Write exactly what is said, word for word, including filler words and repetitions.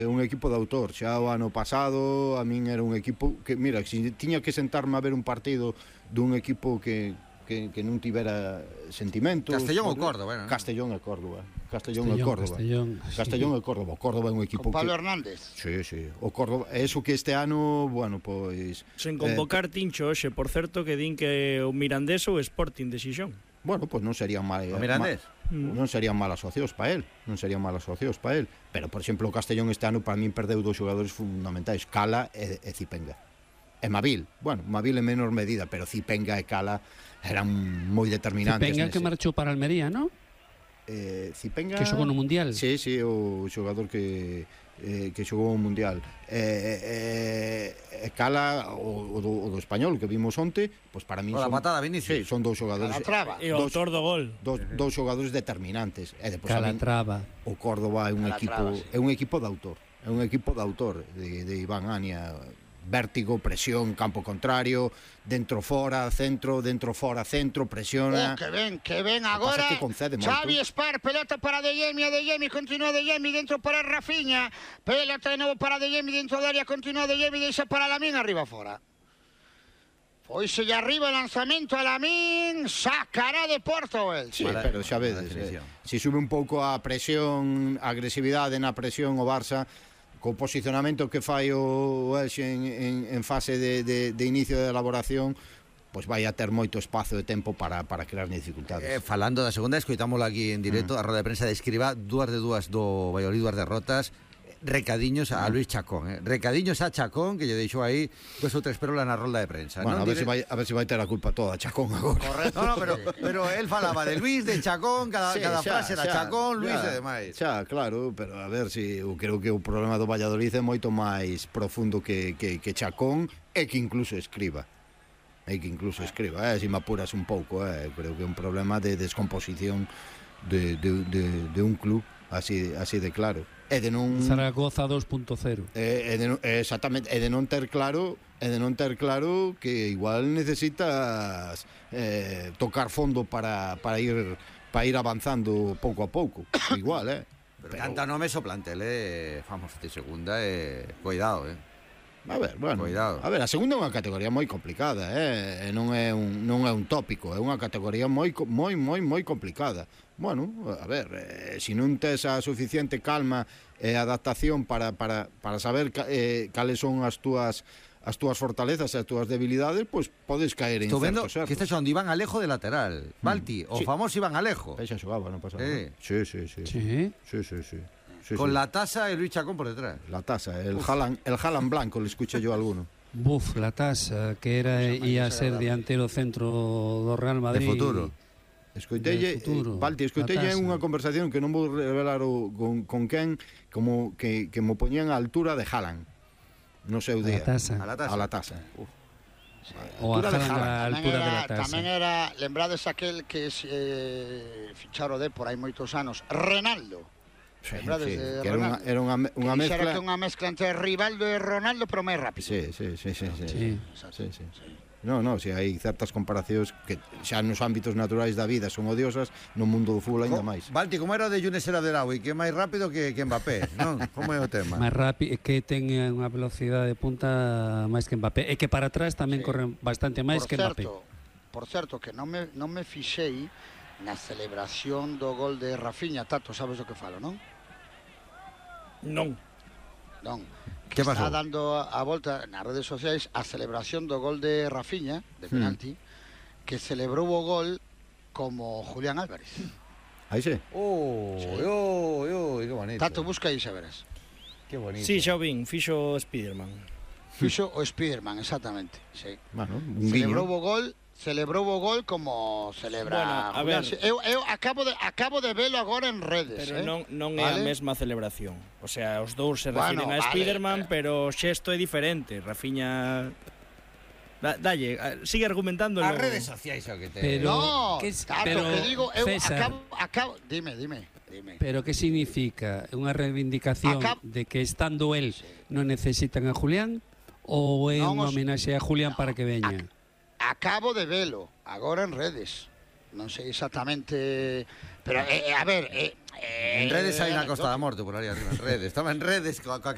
un equipo de autor. Xa o ano pasado a min era un equipo que, mira, se tiña que sentarme a ver un partido dun equipo que que, que non tivera sentimentos. Castellón ou Córdoba, non? Castellón e Córdoba. Castellón e Córdoba. Castellón, Castellón e Córdoba. Córdoba é un equipo Con Pablo que... Hernández. Sí, sí. O Córdoba, eso que este ano, bueno, pois sen convocar eh, Tincho hoxe, por certo, que din que o Mirandés ou o Sporting de Xixón. Bueno, pois non serían mal, o Mirandés ma, non serían malas socios para él, non serían malas socios para él, pero por exemplo o Castellón este ano para min perdeu dos xogadores fundamentais, Cala e, e Cipenga. E Mabil, bueno, Mabil en menor medida, pero Cipenga e Cala eran moi determinantes. Cipenga nese. Que marchou para Almería, non? Eh, Cipenga... Que xogou no Mundial. Sí, sí, o xogador que eh, que xogou o Mundial. Eh, eh, Cala, o, o, do, o do español que vimos onte, pois para min son... son... patada, Vinicius. Sí, son dous xogadores... E o autor do gol. Dos, dos xogadores determinantes. E depois Calatrava. O Córdoba é un Calatrava, equipo... sí. É un equipo de autor. É un equipo de autor de, de Iván Ania. Vértigo, presión, campo contrario, dentro fora, centro, dentro fora, centro, presiona. Oh, que ven, que ven agora. Que concede Xavi Espar, pelota para De Jemi, De Jemi, continúa De Jemi, dentro para Rafinha, pelota de novo para De Jemi, dentro da área, continúa De Jemi, deixa para Lamín, arriba fora. Foise lle arriba o lanzamento a Lamín, sacará de Porto el. Sí, Mala, pero xa vedes, eh, si sube un pouco a presión, a agresividade na presión o Barça, co posicionamento que fai o Elxe en, en, en fase de, de, de inicio de elaboración, pois vai a ter moito espazo de tempo para, para crear dificultades. Eh, falando da segunda, escoitámoslo aquí en directo, mm. a roda de prensa de Escribá, dúas de dúas do Valladolid, dúas derrotas, recadiños a Luis Chacón, eh? recadiños a Chacón, que lle deixou aí dos ou tres pérolas na rolda de prensa. Bueno, non? a ver, Dire... se vai, a ver se vai ter a culpa toda Chacón agora. Correcto. No, no, pero, pero él falaba de Luis, de Chacón, cada, sí, cada xa, frase era xa, Chacón, Luis xa, e demais. Xa, claro, pero a ver, si eu creo que o problema do Valladolid é moito máis profundo que, que, que Chacón e que incluso Escriba. E que incluso Escriba, eh, se me apuras un pouco, eh, creo que é un problema de descomposición de, de, de, de un club, así, así de claro. E de non Zaragoza dos punto cero. E, e de, exactamente, e de non ter claro, e de non ter claro que igual necesitas eh, tocar fondo para para ir para ir avanzando pouco a pouco. Igual, eh. Pero, Pero canta nomes o plantel, eh, vamos, de segunda, eh, cuidado, eh. A ver, bueno, cuidado. A ver, a segunda é unha categoría moi complicada, eh, e non é un non é un tópico, é unha categoría moi moi moi moi complicada. Bueno, a ver, eh, se si non tes a suficiente calma e adaptación para, para, para saber eh, cales son as túas as túas fortalezas e as túas debilidades, pois pues podes caer en certos vendo certos. Que estás onde Iván Alejo de lateral, Balti, mm. o sí. famoso Iván Alejo. Aí xa xogaba, non pasaba. Eh. Sí, sí, sí. Sí, sí, sí, sí. sí Con sí. la tasa e Luis Chacón por detrás. La tasa, el Haaland, el Haaland blanco, le escuché yo a alguno. Buf, la tasa, que era ia a ser dianteiro centro do Real Madrid. De futuro. Escoitelle, Balti, escoitelle unha conversación que non vou revelar o, con, con quen, como que, que mo poñían a altura de Haaland no seu día. A la tasa. A la tasa. A la tasa. Uf. Sí. O a Haaland a altura era, de la tasa. Tamén era, lembrades aquel que eh, ficharo de por hai moitos anos, Renaldo. Sí, lembrades sí, de que era unha, era unha, unha que mezcla. Que unha mezcla entre Rivaldo e Ronaldo, pero máis rápido. Sí, sí, sí, sí, sí. Sí. sí, sí. sí. No, no, si hai certas comparacións que xa nos ámbitos naturais da vida son odiosas, no mundo do fútbol ainda máis. Balti, como era de Younes Eradelau e que é máis rápido que, que Mbappé, non? Como é o tema? Máis rápido, que ten unha velocidade de punta máis que Mbappé, e que para atrás tamén sí. corren bastante máis por que certo, Mbappé. Por certo, que non me, non me fixei na celebración do gol de Rafinha. Tato, sabes o que falo, non? Non. Non. Que pasou? Está dando a volta nas redes sociais a celebración do gol de Rafinha, de penalti, hmm. que celebrou o gol como Julián Álvarez. Aí sí. Oh, sí. oh, oh, que bonito. Tato, busca aí, xa verás. Que bonito. Sí, xa o vin, fixo Spiderman. Fixo o Spiderman, exactamente, sí. Bueno, un celebrou guiño. o gol, celebrou o gol como celebra. Bueno, a ver, eu, eu acabo de acabo de velo agora en redes, pero eh? non non é vale? a mesma celebración. O sea, os dous se Bueno, refiren a vale, Spiderman, pero... pero o xesto é diferente. Rafinha Da, dalle, sigue argumentando. As redes sociais o que te... Pero, no, que, claro, pero, que digo, eu César, acabo, acabo, dime, dime, dime. Pero que significa? Unha reivindicación Acab... de que estando el non necesitan a Julián, ou é non unha os... homenaxe a Julián no, para que veña? Acabo de velo, agora en redes. Non sei exactamente, pero eh, a ver, eh, En redes hai na Costa da Morte por aí arriba, en redes. Estaba en redes coa, coa